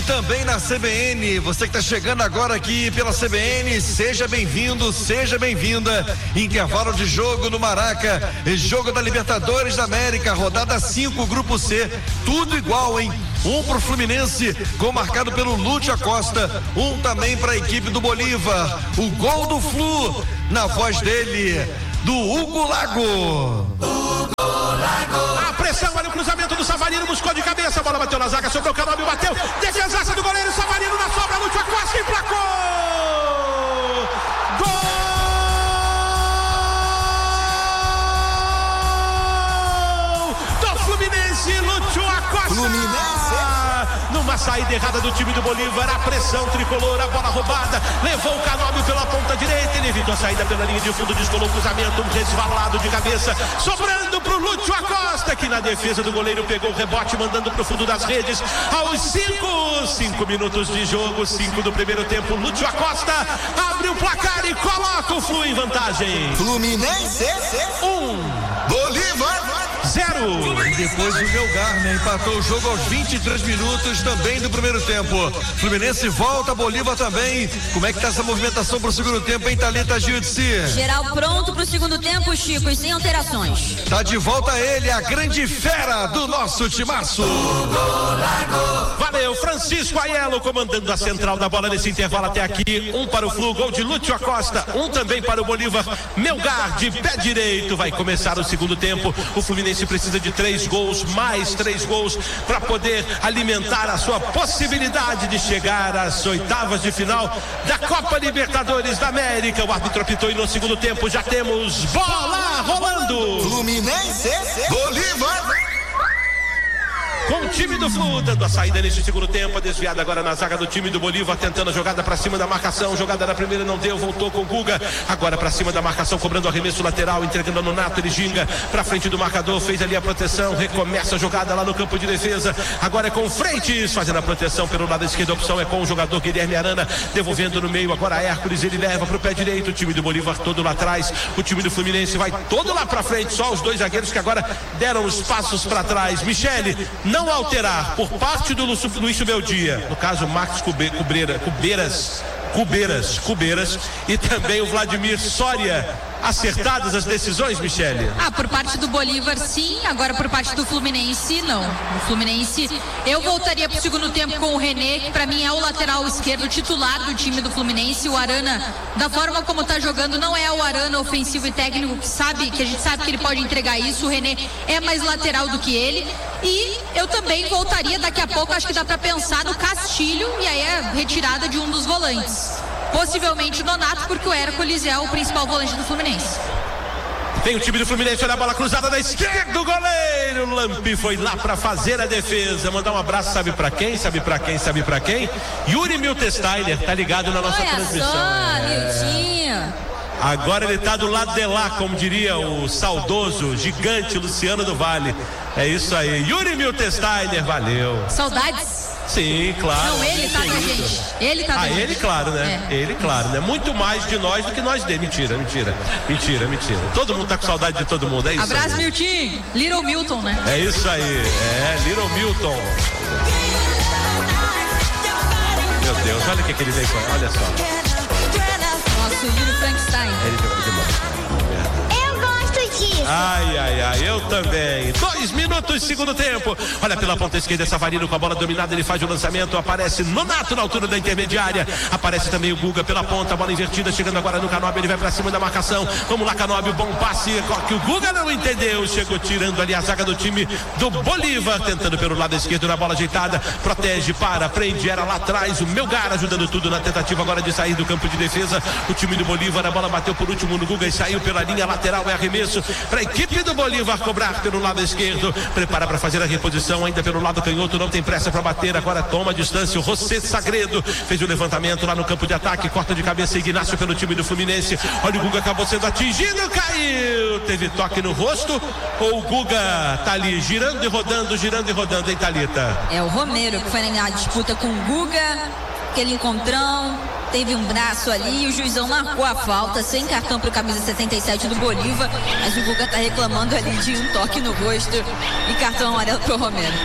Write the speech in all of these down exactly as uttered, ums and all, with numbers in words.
também na C B N. Você que está chegando agora aqui pela C B N, seja bem-vindo, seja bem-vinda. Intervalo de jogo no Maraca, jogo da Libertadores da América, rodada cinco, grupo C, tudo igual, hein? Um pro Fluminense, gol marcado pelo Lúcio Acosta, um também para a equipe do Bolívar. O gol do Flu, na voz dele, do Hugo Lago. Hugo Lago. A pressão, olha o cruzamento do Savarino, buscou de cabeça, a bola bateu na zaga, sobrou o Canóbio, bateu, defesaça do goleiro, Savarino na sobra, Lúcio Acosta emplacou! Gol! Do Fluminense, Lúcio Acosta! Fluminense! Numa saída errada do time do Bolívar, a pressão tricolor, a bola roubada, levou o Canóbio pela ponta direita, ele evitou a saída pela linha de fundo, descolou o cruzamento, um resvalado de cabeça, sobrando pro Lúcio Acosta, que na defesa do goleiro pegou o rebote, mandando pro fundo das redes, aos cinco, cinco minutos de jogo, cinco do primeiro tempo, Lúcio Acosta abre o placar e coloca o Flu em vantagem. Fluminense um, Bolívar zero. E depois o Melgar, né? Empatou o jogo aos vinte e três minutos também do primeiro tempo. Fluminense volta, Bolívar também. Como é que tá essa movimentação pro segundo tempo, hein, Thalita Gildice? Geral pronto pro segundo tempo, Chico, e sem alterações. Tá de volta ele, a grande fera do nosso timaço. Valeu, Francisco Aiello comandando a central da bola nesse intervalo até aqui. Um para o Flu, gol de Lúcio Acosta, um também para o Bolívar. Melgar de pé direito, vai começar o segundo tempo. O Fluminense precisa de três gols, mais três gols, para poder alimentar a sua possibilidade de chegar às oitavas de final da Copa Libertadores da América. O árbitro apitou e no segundo tempo já temos bola rolando. Fluminense Bolívar. Com o time do Flu dando a saída nesse segundo tempo, desviada agora na zaga do time do Bolívar, tentando a jogada pra cima da marcação, jogada na primeira não deu, voltou com o Guga, agora pra cima da marcação, cobrando arremesso lateral, entregando no Nato, ele ginga pra frente do marcador, fez ali a proteção, recomeça a jogada lá no campo de defesa, agora é com o Freitas, fazendo a proteção pelo lado esquerdo, a opção é com o jogador Guilherme Arana, devolvendo no meio, agora Hércules, ele leva pro pé direito, o time do Bolívar todo lá atrás, o time do Fluminense vai todo lá pra frente, só os dois zagueiros que agora deram os passos pra trás. Michele, não alterar por parte do Luiz Beldia, no caso Max Cube, Cubreira, Cubeiras, Cubeiras, Cubeiras e também o Vladimir Soria. Acertadas as decisões, Michele? Ah, por parte do Bolívar sim, agora por parte do Fluminense não. O Fluminense, eu voltaria pro segundo tempo com o René, que pra mim é o lateral esquerdo titular do time do Fluminense. O Arana, da forma como tá jogando, não é o Arana ofensivo e técnico que sabe, que a gente sabe que ele pode entregar isso. O René é mais lateral do que ele. E eu também voltaria daqui a pouco, acho que dá pra pensar no Castilho, e aí é retirada de um dos volantes. Possivelmente o Nonato, porque o Hércules é o principal volante do Fluminense. Tem o time do Fluminense, olha a bola cruzada da esquerda do goleiro. Lampi foi lá pra fazer a defesa. Mandar um abraço, sabe pra quem? Sabe pra quem? Sabe pra quem? Yuri Miltesteiner, tá ligado na nossa Olha transmissão. Só, é. Miltinho. Agora ele tá do lado de lá, como diria o saudoso, gigante Luciano do Vale. É isso aí. Yuri Miltesteiner, valeu. Saudades. Sim, claro. Não, ele tá com a gente. Ele tá com Ah, a gente. ele, claro, né? É. Ele, claro, né? Muito mais de nós do que nós dele. Mentira, mentira. Mentira, mentira. Todo mundo tá com saudade de todo mundo, é isso. Abraço, aí. Miltinho. Little Milton, né? É isso aí. É, Little Milton. Meu Deus, olha o que, que ele veio com. Olha só. Nosso Yuri Frankenstein. Ele jogou demais. Eu gosto disso. Ai, ai, ai, eu também. Dois minutos, segundo tempo. Olha pela ponta esquerda, Savarino com a bola dominada, ele faz o lançamento, aparece Nonato na altura da intermediária, aparece também o Guga pela ponta, a bola invertida, chegando agora no Canóbio, ele vai pra cima da marcação. Vamos lá, Canóbio, bom passe, que o Guga não entendeu, chegou tirando ali a zaga do time do Bolívar, tentando pelo lado esquerdo na bola ajeitada, protege, para, prende, era lá atrás, o Melgar ajudando tudo na tentativa agora de sair do campo de defesa. O time do Bolívar, a bola bateu por último no Guga e saiu pela linha lateral, é arremesso para a equipe do Bolívar cobrar pelo lado esquerdo, prepara para fazer a reposição ainda pelo lado canhoto, não tem pressa para bater, agora toma a distância, o José Sagredo fez o levantamento lá no campo de ataque, corta de cabeça Ignacio pelo time do Fluminense. Olha, o Guga acabou sendo atingido, caiu, teve toque no rosto, ou o Guga tá ali girando e rodando, girando e rodando, hein, Thalita? É o Romero que foi na disputa com o Guga, aquele encontrão, teve um braço ali e o juizão marcou a falta, sem cartão pro camisa setenta e sete do Bolívar, mas o Guga tá reclamando ali de um toque no rosto e cartão amarelo pro Romero.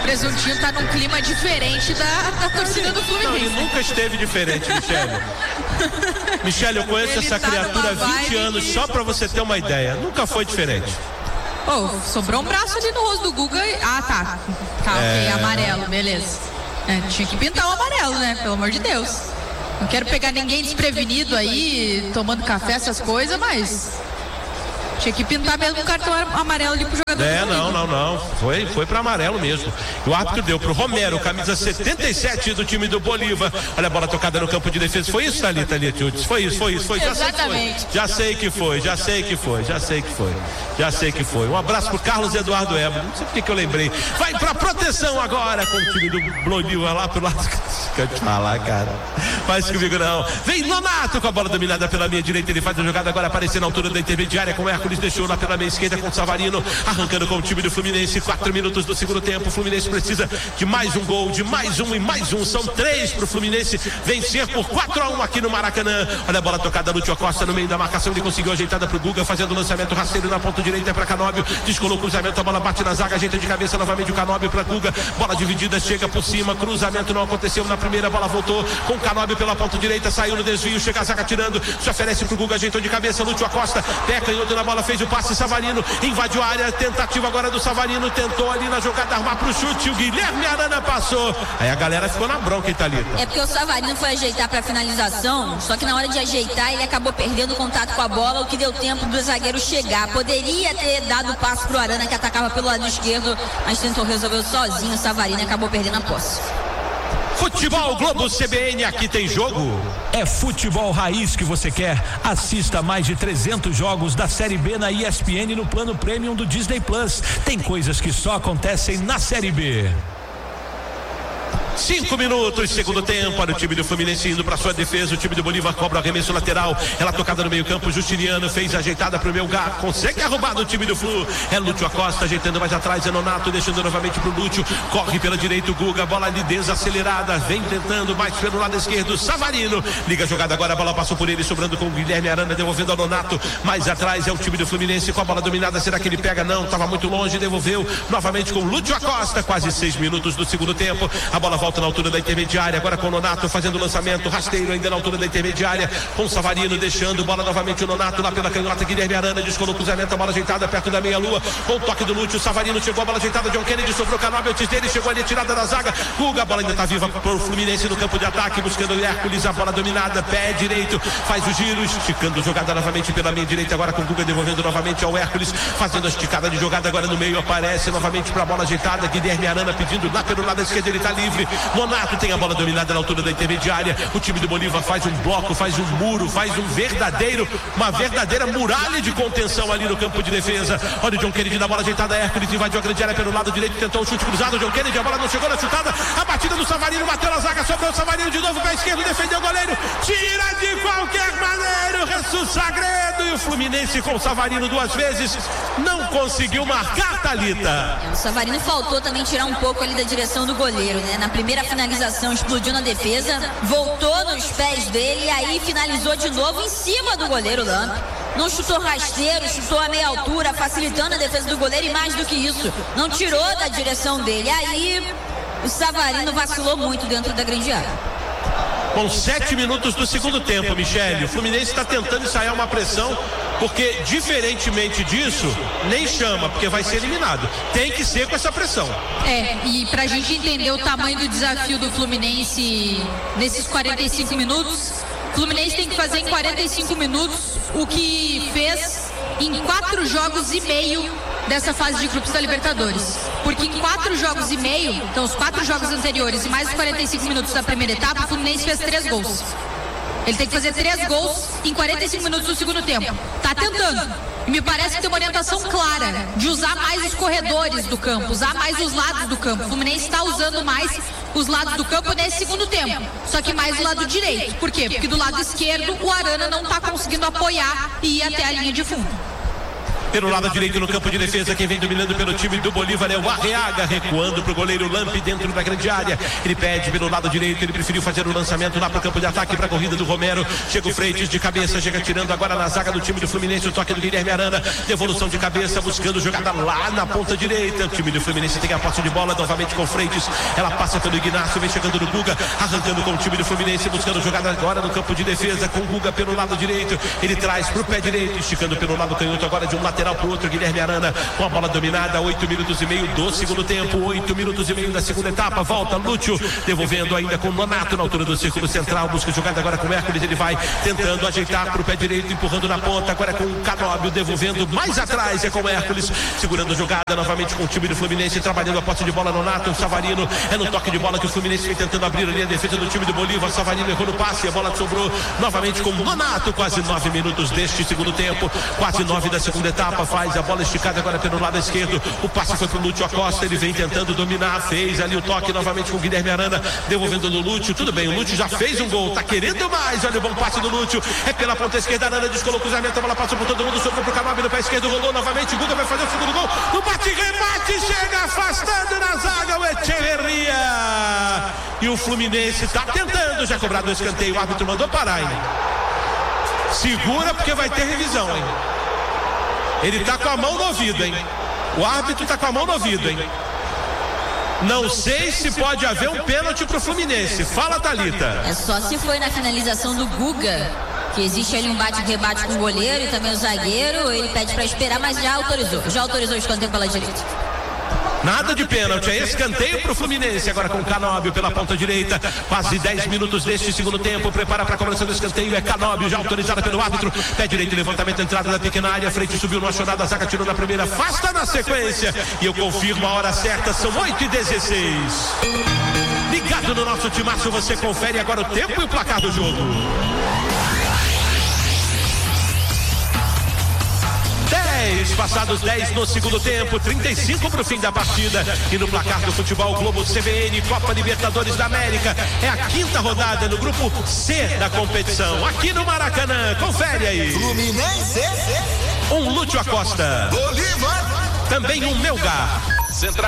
Presuntinho tá num clima diferente da, da torcida do Fluminense. Não, ele nunca esteve diferente, Michele. Michele, eu conheço Ele essa tá criatura há vinte anos, que... só pra você ter uma ideia. Nunca foi diferente. Oh, sobrou um braço ali no rosto do Guga. E... Ah, tá. Tá, é... ok, amarelo, beleza. É, tinha que pintar o amarelo, né? Pelo amor de Deus. Não quero pegar ninguém desprevenido aí, tomando café, essas coisas, mas... Tinha que pintar mesmo um cartão amarelo ali pro jogador. É, não, não, não. Foi, foi para amarelo mesmo. E o árbitro deu pro Romero, camisa setenta e sete do time do Bolívar. Olha a bola tocada no campo de defesa. Foi isso, Thalita, Thalita? Foi isso, foi isso, foi. Já Exatamente. Já sei que foi, já sei que foi, já sei que foi. Já sei que foi. Um abraço pro Carlos Eduardo Ebro. Não sei porque que eu lembrei. Vai pra proteção agora com o time do Bolívar lá pro lado. Quer te falar, cara. Faz comigo não. Vem Nonato com a bola dominada pela minha direita. Ele faz a jogada agora aparecer na altura da intermediária com o Hércules. Deixou lá pela meia esquerda com o Savarino, arrancando com o time do Fluminense. Quatro minutos do segundo tempo. O Fluminense precisa de mais um gol, de mais um e mais um. São três pro Fluminense vencer por quatro a um aqui no Maracanã. Olha a bola tocada, Lúcio Costa no meio da marcação. Ele conseguiu ajeitada pro Guga, fazendo o lançamento rasteiro na ponta direita para Canóbio. Descolou o cruzamento, a bola bate na zaga, ajeita de cabeça novamente o Canóbio para Guga. Bola dividida, chega por cima. Cruzamento não aconteceu na primeira, bola voltou com o Canóbio pela ponta direita, saiu no desvio, chega a zaga tirando, se oferece pro Guga, ajeitou de cabeça. Lúcio Costa, peca em outra na bola, fez o passe. Savarino invadiu a área, tentativa agora do Savarino, tentou ali na jogada armar pro chute, o Guilherme Arana passou, aí a galera ficou na bronca, hein, Thalita? É porque o Savarino foi ajeitar pra finalização, só que na hora de ajeitar ele acabou perdendo o contato com a bola, o que deu tempo do zagueiro chegar. Poderia ter dado o passe pro Arana, que atacava pelo lado esquerdo, mas tentou resolver sozinho. O Savarino acabou perdendo a posse. Futebol Globo C B N, aqui tem jogo. É futebol raiz que você quer? Assista a mais de trezentos jogos da Série B na E S P N no plano Premium do Disney Plus. Tem coisas que só acontecem na Série B. Cinco minutos, segundo tempo, para o time do Fluminense indo para sua defesa. O time do Bolívar cobra o arremesso lateral. Ela tocada no meio campo, Justiniano fez a ajeitada para o Melgar. Consegue arrumar do time do Flu. É Lúcio Acosta ajeitando mais atrás. É Nonato deixando novamente para o Lúcio. Corre pela direita o Guga. Bola ali desacelerada. Vem tentando mais pelo lado esquerdo. Savarino liga a jogada agora. A bola passou por ele, sobrando com o Guilherme Arana, devolvendo ao Nonato. Mais atrás é o time do Fluminense com a bola dominada. Será que ele pega? Não, estava muito longe. Devolveu novamente com o Lúcio Acosta. Quase seis minutos do segundo tempo. A bola volta na altura da intermediária, agora com o Nonato fazendo o lançamento, rasteiro ainda na altura da intermediária, com o Savarino deixando, bola novamente o Nonato lá pela canhota, Guilherme Arana descolou o cruzamento, a bola ajeitada perto da meia-lua, com o toque do Lúcio, Savarino chegou, a bola ajeitada, John Kennedy sobrou Canóbio antes dele, chegou ali a tirada da zaga, Guga, a bola ainda está viva por Fluminense no campo de ataque, buscando o Hércules, a bola dominada, pé direito, faz o giro, esticando jogada novamente pela meia direita, agora com o Guga devolvendo novamente ao Hércules, fazendo a esticada de jogada, agora no meio aparece novamente para a bola ajeitada, Guilherme Arana pedindo lá pelo lado esquerdo, ele está livre. Nonato tem a bola dominada na altura da intermediária. O time do Bolívar faz um bloco, faz um muro, faz um verdadeiro, uma verdadeira muralha de contenção ali no campo de defesa. Olha o John Kennedy na bola ajeitada. Hércules invadiu a grande área pelo lado direito, tentou o chute cruzado. O John Kennedy, a bola não chegou na chutada. A batida do Savarino, bateu na zaga, sobrou o Savarino de novo, pé esquerdo, defendeu o goleiro. Tira de qualquer maneira o Jesus Sagredo. E o Fluminense com o Savarino duas vezes não conseguiu marcar, Thalita. É, o Savarino faltou também tirar um pouco ali da direção do goleiro, né? Na primeira finalização explodiu na defesa, voltou nos pés dele e aí finalizou de novo em cima do goleiro Lamp. Não chutou rasteiro, chutou a meia altura, facilitando a defesa do goleiro e mais do que isso, não tirou da direção dele. Aí o Savarino vacilou muito dentro da grande área. Com sete minutos do segundo tempo, Michele, o Fluminense está tentando ensaiar uma pressão, porque diferentemente disso, nem chama, porque vai ser eliminado. Tem que ser com essa pressão. É, e pra gente entender o tamanho do desafio do Fluminense nesses quarenta e cinco minutos, o Fluminense tem que fazer em quarenta e cinco minutos o que fez em quatro jogos e meio dessa fase de grupos da Libertadores. Porque em quatro jogos e meio, então os quatro jogos anteriores e mais os quarenta e cinco minutos da primeira etapa, o Fluminense fez três gols. Ele tem que fazer três gols em quarenta e cinco minutos do segundo tempo. Tá tentando. E me parece que tem uma orientação clara de usar mais os corredores do campo, usar mais os lados do campo. O Fluminense está usando mais os lados do campo nesse segundo tempo. Só que mais o lado direito. Por quê? Porque do lado esquerdo o Arana não está conseguindo apoiar e ir até a linha de fundo. Pelo lado direito no campo de defesa, quem vem dominando pelo time do Bolívar é o Arreaga, recuando para o goleiro Lamp dentro da grande área. Ele pede pelo lado direito, ele preferiu fazer o lançamento lá para o campo de ataque, para a corrida do Romero. Chega o Freitas de cabeça, chega tirando agora na zaga do time do Fluminense, o toque do Guilherme Arana, devolução de cabeça, buscando jogada lá na ponta direita. O time do Fluminense tem a posse de bola novamente com o Freitas, ela passa pelo Ignacio, vem chegando no Guga, arrancando com o time do Fluminense, buscando jogada agora no campo de defesa, com o Guga pelo lado direito, ele traz pro pé direito, esticando pelo lado canhoto agora de um lateral pro outro, Guilherme Arana com a bola dominada, oito minutos e meio do segundo tempo, oito minutos e meio da segunda etapa, volta Lúcio, devolvendo ainda com Nonato na altura do círculo central, busca jogada agora com o Hércules, ele vai tentando ajeitar pro pé direito, empurrando na ponta, agora com o Canóbio, devolvendo mais atrás, é com o Hércules, segurando a jogada novamente com o time do Fluminense, trabalhando a posse de bola, Nonato, o Savarino, é no toque de bola que o Fluminense vem tentando abrir ali a defesa do time do Bolívar, Savarino errou no passe, a bola sobrou novamente com o Nonato, quase nove minutos deste segundo tempo, quase nove da segunda etapa, faz a bola esticada agora pelo lado esquerdo, o passe foi pro Lúcio Acosta, ele vem tentando dominar, fez ali o toque novamente com o Guilherme Arana, devolvendo no Lúcio, tudo bem, o Lúcio já fez um gol, tá querendo mais, olha o bom passe do Lúcio, é pela ponta esquerda, Arana descolou o cruzamento, a bola passou por todo mundo, sobrou pro Canóbio no pé esquerdo, rolou novamente, o Guga vai fazer o segundo gol, no bate-remate, chega afastando na zaga o Echeverria, e o Fluminense tá tentando já cobrar do escanteio, o árbitro mandou parar, hein? Segura porque vai ter revisão, hein? Ele tá com a mão no ouvido, hein? O árbitro tá com a mão no ouvido, hein? Não sei se pode haver um pênalti pro Fluminense. Fala, Thalita. É só se foi na finalização do Guga, que existe ali um bate-rebate com o goleiro e também o zagueiro. Ele pede pra esperar, mas já autorizou. Já autorizou o escanteio pela direita. Nada de pênalti, é escanteio pro Fluminense, agora com o Canóbio pela ponta direita, quase dez minutos deste segundo tempo, prepara para a cobrança do escanteio, é Canóbio, já autorizada pelo árbitro, pé direito, levantamento, entrada da pequena área, frente subiu no achorado, a zaga tirou na primeira, afasta na sequência, e eu confirmo a hora certa, são oito e dezesseis. Ligado no nosso timaço, você confere agora o tempo e o placar do jogo. dez, passados dez no segundo tempo, trinta e cinco para o fim da partida. E no placar do Futebol Globo C B N, Copa Libertadores da América, é a quinta rodada no grupo C da competição, aqui no Maracanã. Confere aí. Fluminense, um Lúcio Acosta, Bolívar, também um Melgar.